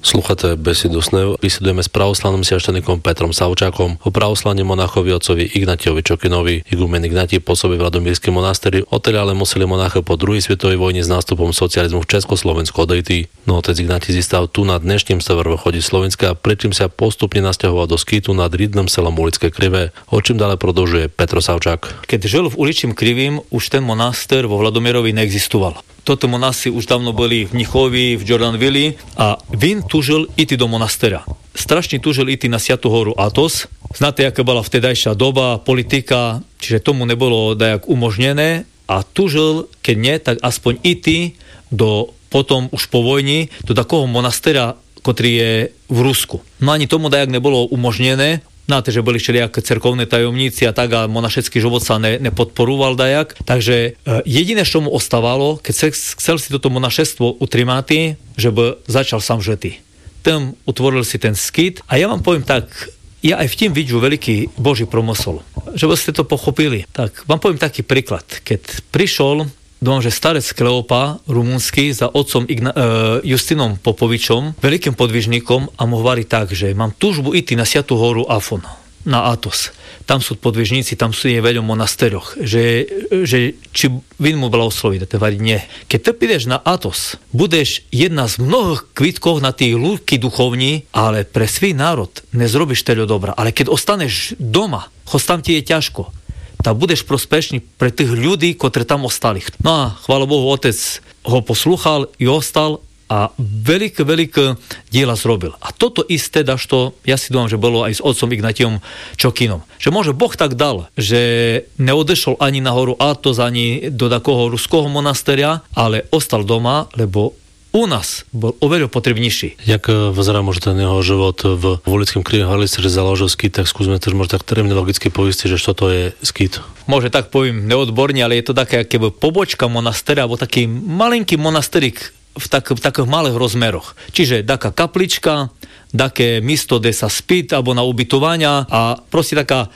Sluchaté besedu Snev vysedujeme s pravoslavným sveštenníkom Petrom Savčákom o pravoslavne monachovi otcovi Ignatiovi Čokinovi. Igumen Ignatij pôsobil v Radomírskom monasteri, odtedy ale museli monacha po druhej svetovej vojne s nástupom socializmu v Československu odejти. No otec Ignatij zistal tu nad dnešným severovýchode Slovenska, predtým sa postupne nasťahoval do Skýtu nad Rydnom selom Ulické Krivé, o čím ďalej produžuje Petro Savčák. Keď žil v Uličím Krivým, už ten monaster vo Vladomírovi neexistoval. Toto monasi už dávno boli v Mnichovi, v Jordanvili a він túžil ísť do monastera. Strašne túžil ísť na Sviatú horu Athos. Znáte, aká bola vtedajšia doba, politika, čiže tomu nebolo dajak umožnené a túžil, keď nie, tak aspoň ísť do potom už po vojni do takého monastera, ktorý je v Rusku. No ani tomu dajak nebolo umožnené. Znáte, že boli všelijaké cerkovné tajomníci a tak a monašecký život sa nepodporúval dajak. Takže jediné, čo mu ostávalo, keď chcel si toto monašestvo utrimati, že by začal sám žety. Tam utvoril si ten skýt a ja vám poviem tak, ja aj v tým vidím veľký Boží promysl. Že by ste to pochopili. Tak vám poviem taký príklad. Keď prišiel dúfam, že starec Kleopa, rumúnsky, za otcom Justinom Popovičom, veľkým podvižníkom a mu hovorí tak, že mám túžbu ísť na Sviatú horu Afon, na Athos. Tam sú podvižníci, tam sú je veľa monasteroch, že či vin mu blahosloví, to hovorí nie. Keď ty pídeš na Athos, budeš jedna z mnohých kvitkov na tých ľudí duchovní, ale pre svій národ nezrobíš teľo dobra. Ale keď ostaneš doma, tam ti je ťažko. Tak budeš prospešný pre tých ľudí, ktorí tam ostali. No a chvála Bohu, otec ho poslúchal i ostal a veľké diela zrobil. A toto isté, čo ja si dúfam, že bolo aj s otcom Ignatiom Čokinom. Že môže Boh tak dal, že neodešol ani na horu Athos, ani do takého ruského monasteria, ale ostal doma, lebo u nás bol oveľa potrebnejší. Jak vyzerá možno ten jeho život v Ulickém Krive, hovorili ste, že založil skýt, tak skúsme to možno tak terminologicky poistiť, že čo to je skýt. Môže tak poviem neodborne, ale je to také akéby pobočka monastera, alebo taký malinký monasterik v takých malých rozmeroch. Čiže taká kaplička, také miesto, kde sa spí, alebo na ubytovania a proste taká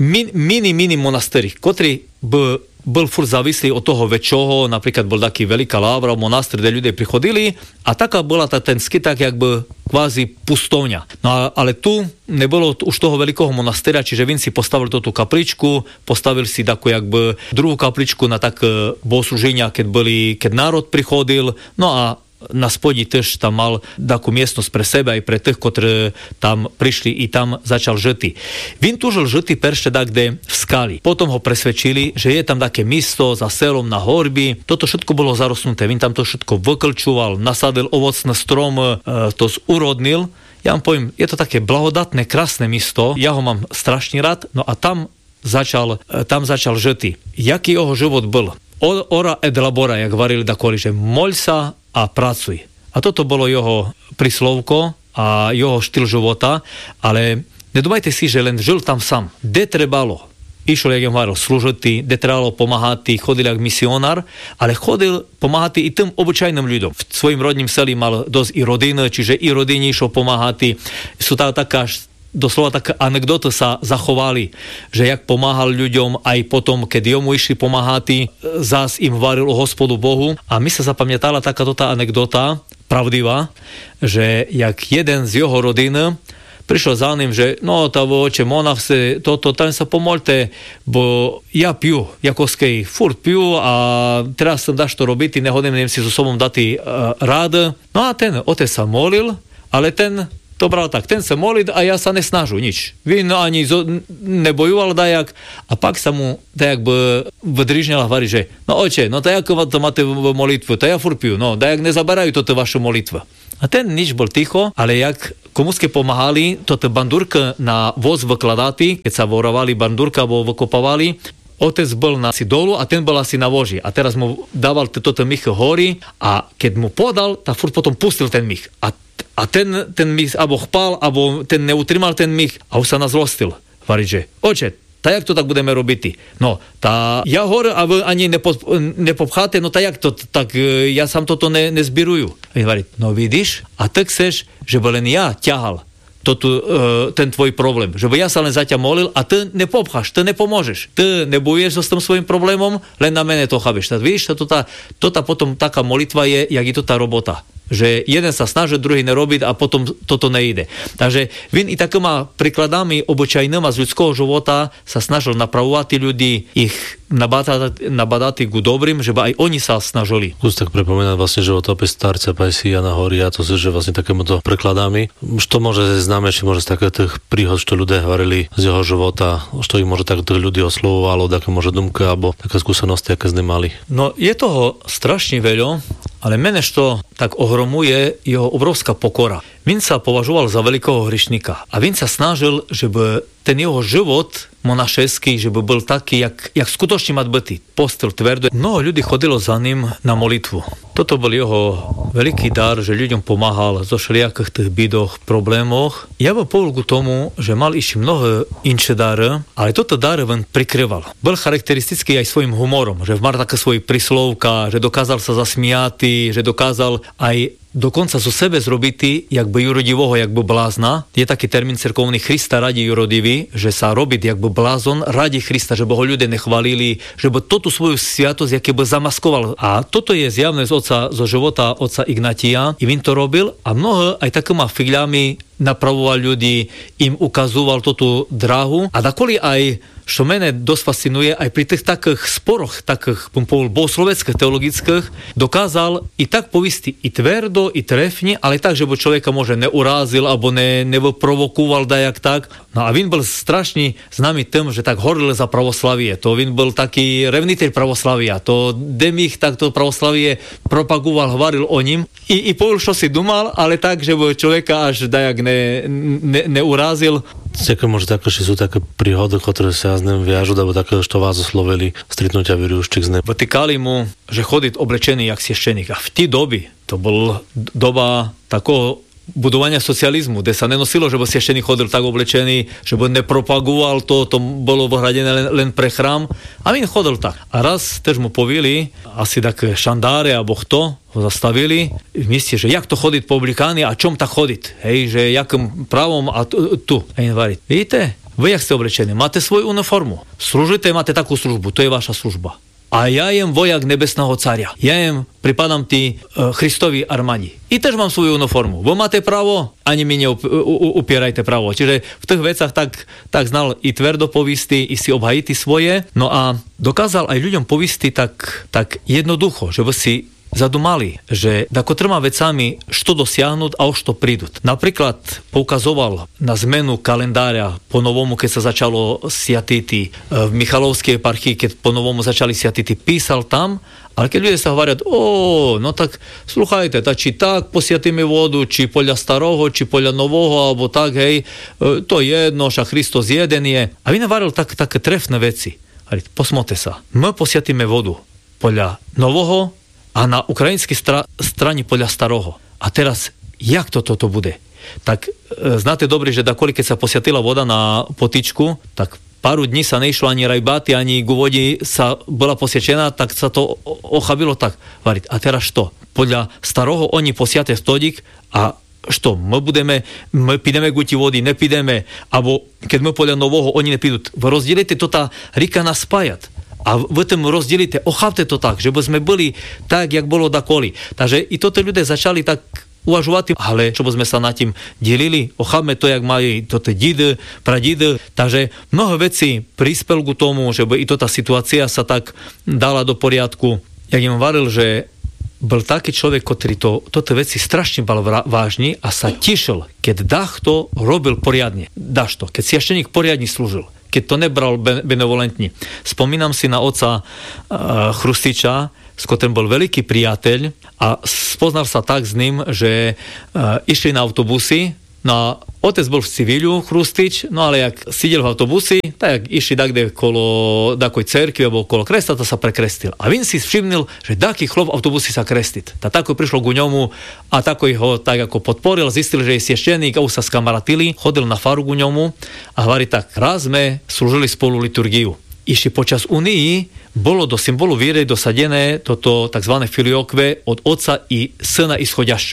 mini monasterik, ktorý bol furt závislý od toho väčšieho, napríklad bol taký veľká lávra, monastr, kde ľudia prichodili a taká bola ten skýt tak jakby kvázi pustovňa. No ale tu nebolo už toho veľkého monastera, čiže vin si postavil tú kapličku, postavil si takú jakby druhú kapličku na tak bohosluženia, keď národ prichodil, no a na spodí tiež tam mal takú miestnosť pre seba aj pre tých, ktorí tam prišli i tam začal žity. Vin túžil žity peršte kde v skali. Potom ho presvedčili, že je tam také miesto za selom na horby. Toto všetko bolo zarosnuté. Vin tam to všetko vyklčoval, nasadil ovocný strom, to urodnil. Ja vám poviem, je to také blahodatné, krásne miesto. Ja ho mám strašne rád. No a tam začal žity. Jaký jeho život bol? Ora et labora, jak varili takoli, že moľ sa a pracuj. A toto bolo jeho príslovko a jeho štýl života, ale nedumajte si, že len žil tam sám. Kde trebalo? Išiel, jak hovoril, slúžiť, kde trebalo pomáhať, chodil jak misionár, ale chodil pomáhať i tým obyčajným ľuďom. V svojim rodním seli mal dosť i rodiny, čiže i rodiny išiel pomáhať. Sú tam taká doslova také anekdoty sa zachovali, že jak pomáhal ľuďom aj potom, keď jomu išli pomáhať, zás im varil o Hospodu Bohu. A mi sa zapamätala takáto tá anekdota, pravdivá, že jak jeden z jeho rodiny prišiel za ním, že no tá oče, monach se, tam sa pomoľte, bo ja piju, jakoskej furt piju a teraz som dáš to robiť, nehodem si so sobom dati rád. No a ten otec sa molil, ale ten to bral tak, ten sa molil a ja sa nesnažu nič. Vin ani nebojoval dajak a pak sa mu dajak vydrižnila hovorí, že no oče, no dajak to máte v molitvu, to ja furt piju, no dajak nezaberajú toto vašu molitvu. A ten nič bol ticho, ale jak komuske pomáhali, toto bandurka na voz vykladáty, keď sa vorovali bandurka, alebo vykopávali, otec bol asi dolu a ten bol asi na voži. A teraz mu dával toto mich hory a keď mu podal, tak furt potom pustil ten mich. A ten mich abo chpal, abo ten neutrimal ten mich a už sa nazlostil. Hovorí, že oče, tak jak to tak budeme robiť? No, ja hore a vy ani nepopcháte, no tak jak to, tak ja sám toto nezbirujú. A hovorí, no vidíš, a tak chceš, že by len ja ťahal ten tvoj problém. Že by ja sa len za ťa molil a ty nepopcháš, ty nepomôžeš. Ty nebojuješ so s tým svojím problémom, len na mene to chápeš. Tak vidíš, toto potom taká molitva je, jak je to tá robota. že jeden sa snaží, druhý nerobí a potom toto nejde. Takže він i takýma príkladami obyčajnými z ľudského života sa snažil napravovať ľudí, ich nabadať ku dobrým, že aj oni sa snažili. Už tak pripomínať vlastne životopis starca Pajsi Jana Horia, to sú, že vlastne takémuto prekladami. Što môže známe, či môže z takých príhod, čo ľudia hovorili z jeho života, što ich môže tak tých ľudí oslovovalo, také môže dumka, alebo také skúsenosti, aké z mali. No je toho strašne veľa, ale mene što tak ohromuje jeho obrovská pokora. Він sa považoval za veľkého hrišníka a він sa snažil, żeby ten jeho život monašeský, že by bol taký, jak skutočne mať bytý. Postel tvrdo. Mnoho ľudí chodilo za ním na molitvu. Toto bol jeho veľký dar, že ľuďom pomáhal zo všelijakých tých bídoch, problémoch. Ja bol povedal k tomu, že mal ešte mnoho inšie dary, ale toto dary on prikryval. Bol charakteristický aj svojim humorom, že mal také svoje príslovka, že dokázal sa zasmiať, že dokázal aj dokonca zo sebe zrobiť jakby jurodivého, jakby blázna. Je taký termín cerkovný Krista radi jurodivý, že sa robiť jakby blázon radi Krista, že by ho ľudia nechvalili, že by toto svoju sviatosť jaké by zamaskoval. A toto je zjavné zo života otca Ignatia. I він to robil a mnoho aj takýma chvíľami napravoval ľudí, im ukazoval toto dráhu a dakoli aj čo mene dosť fascinuje, aj pri tých takých sporoch, takých bohosloveckých, teologických, dokázal i tak povisti i tvrdo, i trefne, ale tak, že by človeka može neurázil, alebo neprovokoval dajak tak. No a він bol strašne známy tým, že tak horil za pravoslavie. To він bol taký revniteľ pravoslavia. To demich takto pravoslavie propagoval, hovoril o ním. I povedal, čo si dumal, ale tak, že by človeka až dajak neurázil. Také môže také, že sú také príhody, ktoré sa s ním viažu, alebo také, že vás oslovili stretnutia Viriuščík z ním. Vytýkali mu, že chodí oblečený jak sieščeník. A v tí doby, to bol doba takého budovania socializmu, kde sa nenosilo, že by sieščeník chodil tak oblečený, že by nepropagoval to bolo ohradené len pre chrám. A on chodil tak. A raz tež mu povili, asi také šandáre, alebo kto, ho zastavili v mieste, že jak to chodiť po oblikáni a čom tak chodiť. Hej, že jakým právom a tu. A on hovorí, vidíte, vy jak ste oblečení, máte svoju uniformu, slúžite, máte takú službu, to je vaša služba. A ja jem vojak nebesného carja. Ja jem, pripadám tí Christovi armádi. I tež mám svoju uniformu. Vy máte právo, ani mi neupierajte právo. Čiže v tých vecach tak znal i tvrdo povisti, i si obhajiti svoje. No a dokázal aj ľuďom povisti tak jednoducho, že by si zadumali, že ako troma vecami što dosiahnuť a už to príduť. Napríklad poukazoval na zmenu kalendára po novomu, keď sa začalo siatiti v Michalovskej eparchii, keď po novomu začali siatiti, písal tam, ale keď ľudia sa hovoria, no tak sluchajte, či tak posiatíme vodu, či podľa staroho, či podľa novoho, alebo tak, hej, to jedno, však Kristus jeden je. A on hovoril také trefné veci. Posmote sa, my posiatíme vodu podľa novoho a na ukrajinskej strane podľa staroho. A teraz, jak toto bude? Tak znáte dobre, že keď sa posiatila voda na potičku, tak pár dní sa neišlo ani rajbáty, ani ku vodi sa bola posiečená, tak sa to ochabilo tak variť. A teraz što? Podľa staroho oni posiate stodík a što? My pideme guti vody, nepideme, alebo keď my podľa novoho oni nepidú. Vy rozdielite to tá rika nás spájať. A v tom rozdielite, ochápte to tak, že by sme boli tak, jak bolo dakoli. Takže i toto ľudia začali tak uvažovať, ale čo by sme sa nad tým delili, ochápme to, jak majú toto dídy, pradídy. Takže mnoho vecí prispel k tomu, že by i tá situácia sa tak dala do poriadku. Jak im hovoril, že bol taký človek, ktorý toto veci strašne bol vážny a sa tešil, keď to robil poriadne. Keď siešteník poriadne slúžil. Keď to nebral benevolentne. Spomínam si na otca Chrustiča, s ktorým bol veľký priateľ a spoznal sa tak s ním, že išli na autobusy. No otec bol v civilu, Chrustič, no ale jak sidel v autobusi, tak išli takde kolo takoj cerkvi alebo kolo kresta, to sa prekrestil. A on si všimnil, že taký chlop v autobusi sa krestiť. Tak tako prišlo ku ňomu a tako ho tak ako podporil, zistil, že je siešteník a už sa skamaratili, chodil na faru ku ňomu a hovorí tak, raz sme slúžili spolu liturgiu. Išli počas unii, bolo do symbolu viery dosadené toto tzv. Filiokve od otca i syna ischodiaščoho.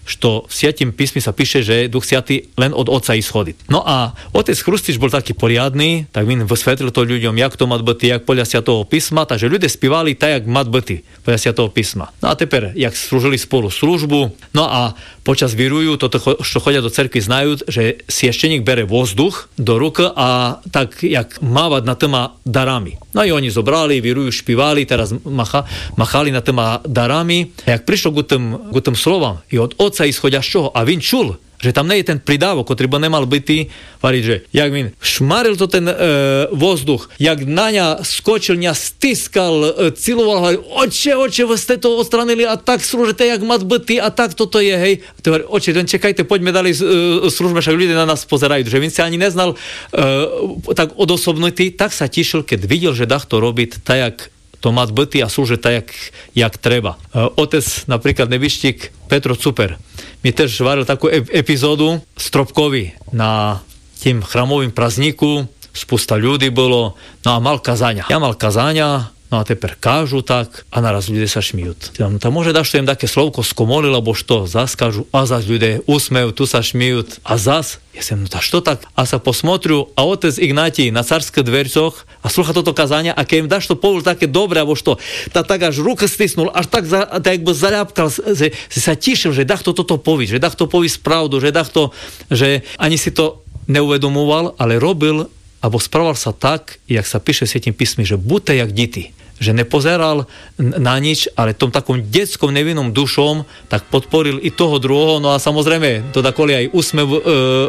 što v Svätým písmi sa píše, že Duch Svätý len od Otca ischodí. No a otec Chrustič bol taký poriadny, tak він vysvetlil to ľuďom, jak to má byť, jak podľa Svätého písma, takže ľudia spívali tak, jak má byť podľa Svätého písma. No a teper, jak slúžili spolu službu, no a počas virujú, toto, čo chodia do cerkvy, znajú, že sviešteník bere vzduch do ruk a tak, jak mávať na tými darami. No i oni zobrali, virujú, špívali, teraz machali na tými darami. A jak prišlo k tým slovám, i od Otca ischodia z čoho? A він čul, že tam nie je ten pridávok, ktorý by nemal byť, variť, že jak він šmaril to ten vzduch, jak na ňa skočil, ňa stiskal, ciloval, hovorí, oče, vy ste to odstranili a tak slúžite, jak má byť, a tak toto je, hej. Hovorí, oče, čekajte, poďme dali službe, však ľudia na nás pozerajú, že він sa ani neznal tak odosobnutý, tak sa tišil, keď videl, že dá to robiť tak, jak to má byť a slúžiť tak, jak treba. Otec, napríklad nebištík Petro Cuper, mi tiež varil takú epizódu Stropkovi na tým chramovým prazniku, spusta ľudí bolo, no a mal kazania. Ja mal kazania, no a teper kážu tak a naraz ľudia sa šmijút. Tam môže dáš to im také slovko skomolil, alebo što, zas kážu, a zas ľudia usmejú, tu sa šmijút, a zas, ja som, no tá što tak? A sa posmotriu, a otec Ignatij na carských dvercoch a slúcha toto kazania, a keď im dáš to povol také dobre, alebo što, tak až ruka stisnul, až tak jakby zaľapkal, že sa tišil, že dach to toto poví, že dach to poví pravdu, že dach to, že ani si to neuvedomoval, ale robil, alebo správal sa tak, jak sa píše v Svätým písmi, že buďte jak deti. Že nepozeral na nič, ale tom takom detskom nevinnom dušom, tak podporil i toho druhého, no a samozrejme, to dakoli aj úsmev